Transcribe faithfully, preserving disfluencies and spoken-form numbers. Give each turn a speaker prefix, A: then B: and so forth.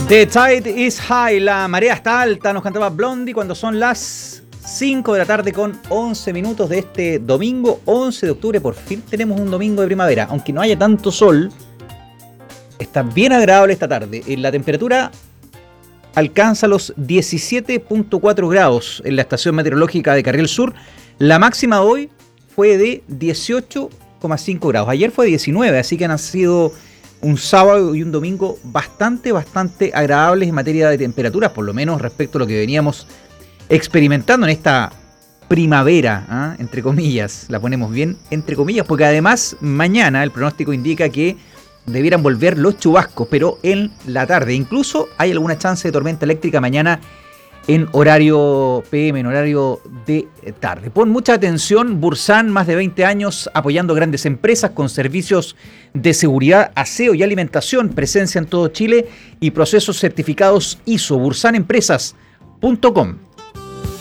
A: The tide is high, la marea está alta, nos cantaba Blondie cuando son las cinco de la tarde con once minutos de este domingo once de octubre. Por fin tenemos un domingo de primavera, aunque no haya tanto sol, está bien agradable esta tarde. La temperatura alcanza los diecisiete punto cuatro grados en la estación meteorológica de Carriel Sur. La máxima hoy fue de dieciocho coma cinco grados, ayer fue diecinueve, así que han sido un sábado y un domingo bastante, bastante agradables en materia de temperaturas, por lo menos respecto a lo que veníamos experimentando en esta primavera, ¿eh? entre comillas, la ponemos bien entre comillas, porque además mañana el pronóstico indica que debieran volver los chubascos, pero en la tarde. Incluso hay alguna chance de tormenta eléctrica mañana en horario P M, en horario de tarde. Pon mucha atención, Bursan, más de veinte años apoyando grandes empresas con servicios de seguridad, aseo y alimentación, presencia en todo Chile y procesos certificados I S O, bursan empresas punto com.